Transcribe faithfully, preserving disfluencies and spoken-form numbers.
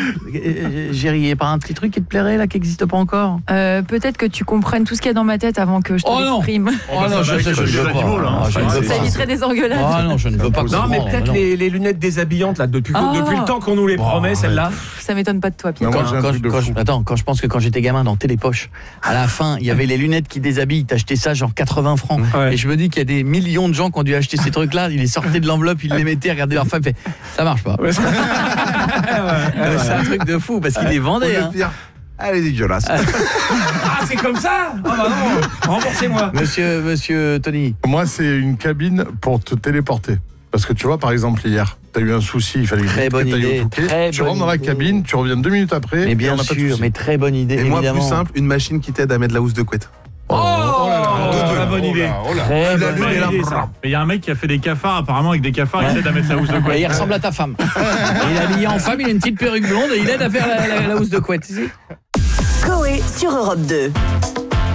Géry, il y a pas un petit truc qui te plairait là, qui n'existe pas encore? euh, Peut-être que tu comprennes tout ce qu'il y a dans ma tête avant que je te oh l'exprime. Oh non, je ne veux pas. Ça éviterait des engueulades. Ah non, je ne veux pas. Non, mais peut-être les, les lunettes déshabillantes là, depuis, Ah. depuis le temps qu'on nous les promet, Oh, celle-là. Ça m'étonne pas de toi, Pierre. Non, moi, Quand, j'ai un quand, truc de quand fou. je, attends, quand je pense que quand j'étais gamin dans Télépoche, à la fin, il y avait les lunettes qui déshabillent, t'achetais ça genre quatre-vingts francs. Ouais. Et je me dis qu'il y a des millions de gens qui ont dû acheter ces trucs-là, ils les sortaient de l'enveloppe, ils les mettaient, regardaient leur femme, fait, ça marche pas. Ouais, C'est un truc de fou parce qu'ils les vendaient. Hein. Elle est dégueulasse. Ah, c'est comme ça? Ah bah non, remboursez-moi. Monsieur, monsieur Tony. Moi, c'est une cabine pour te téléporter. Parce que tu vois, par exemple, hier, tu as eu un souci, il fallait Très que bonne tu ailles idée, au Touquet. très Tu bonne rentres dans la idée. cabine, tu reviens deux minutes après. Mais et bien on n'a pas de sûr, souci. mais très bonne idée. Et moi, évidemment. plus simple, une machine qui t'aide à mettre la housse de couette. Oh, oh là là, oh là, bonne idée. Très Tu bonne l'allumes et là, idée, ça. Mais il y a un mec qui a fait des cafards, apparemment, avec des cafards, il aide à mettre sa housse de couette. Et il ressemble à ta femme. Il est habillé en femme, il a une petite perruque blonde et il aide à faire la, la, la housse de couette. Coé sur Europe deux.